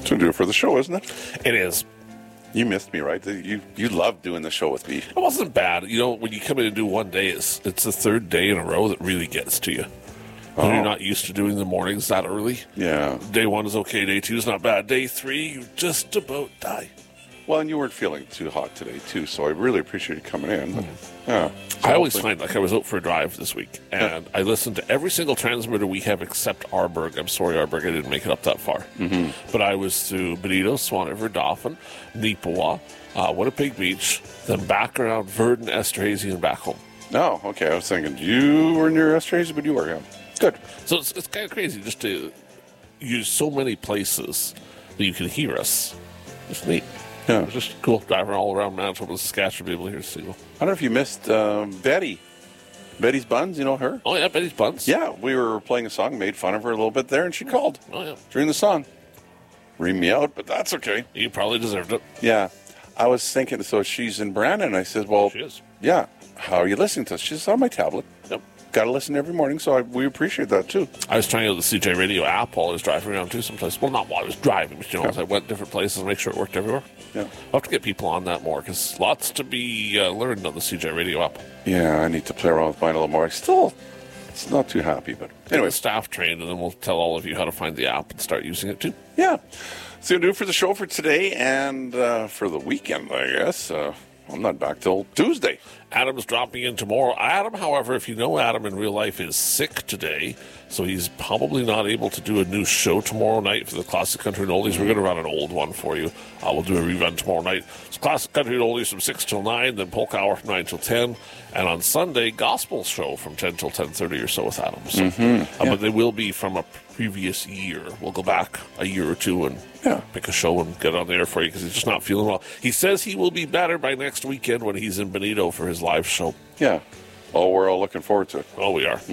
To do it for the show, isn't it? It is. You missed me, right? You loved doing the show with me. It wasn't bad. You know, when you come in and do one day, it's the third day in a row that really gets to you. When you're not used to doing the mornings that early. Yeah. Day 1 is okay. Day 2 is not bad. Day 3, you just about die. Well, and you weren't feeling too hot today, too, so I really appreciate you coming in. Yeah. I always find, like, I was out for a drive this week, and I listened to every single transmitter we have except Arborg. I'm sorry, Arborg, I didn't make it up that far. Mm-hmm. But I was through Bonito, Swan River, Dauphin, Neepawa, Winnipeg Beach, then back around Verdun, Esterhazy, and back home. Oh, okay. I was thinking you were near Esterhazy, but you were, yeah. Good. So it's kind of crazy just to use so many places that you can hear us. It's neat. Yeah. It's just cool driving all around Manitoba, Saskatchewan, be able to hear the signal. I don't know if you missed Betty. Betty's Buns, you know her? Oh, yeah, Betty's Buns. Yeah, we were playing a song, made fun of her a little bit there, and she called Oh, yeah. during the song. Reamed me out, but that's okay. You probably deserved it. Yeah. I was thinking, so she's in Brandon. I said, well, She is. yeah, how are you listening to us? She's on my tablet. Yep. Got to listen every morning, so we appreciate that, too. I was trying out the CJ Radio app while I was driving around, too, sometimes. Well, not while I was driving, but, as I went different places to make sure it worked everywhere. Yeah. I'll have to get people on that more, because lots to be learned on the CJ Radio app. Yeah, I need to play around with mine a little more. It's not too happy, but Anyway, staff trained, and then we'll tell all of you how to find the app and start using it, too. yeah. So do it for the show for today and for the weekend, I guess. I'm not back till Tuesday. Adam's dropping in tomorrow. Adam, however, if you know Adam in real life, is sick today, so he's probably not able to do a new show tomorrow night for the Classic Country and Oldies. We're going to run an old one for you. We'll do a rerun tomorrow night. It's Classic Country and Oldies from 6 till 9, then Polka Hour from 9 till 10, and on Sunday, Gospel Show from 10 till 10:30 or so with Adam. So, but they will be from a previous year. We'll go back a year or two and pick a show and get on the air for you because he's just not feeling well. He says he will be better by next weekend when he's in Bonito for his live show. Yeah. Oh, we're all looking forward to it. Oh, we are.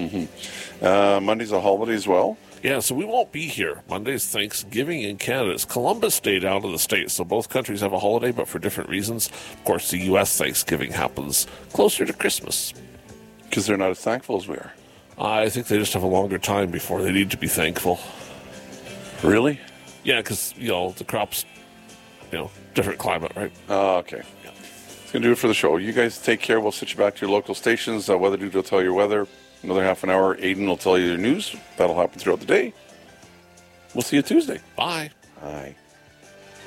Monday's a holiday as well. Yeah, so we won't be here. Monday's Thanksgiving in Canada. It's Columbus Day down in the States, so both countries have a holiday, but for different reasons. Of course, the U.S. Thanksgiving happens closer to Christmas. Because they're not as thankful as we are. I think they just have a longer time before they need to be thankful. Really? Yeah, because, the crops, different climate, right? Oh, okay. It's going to do it for the show. You guys take care. We'll sit you back to your local stations. Weather Dude will tell you weather. Another half an hour, Aiden will tell you the news. That'll happen throughout the day. We'll see you Tuesday. Bye. Bye.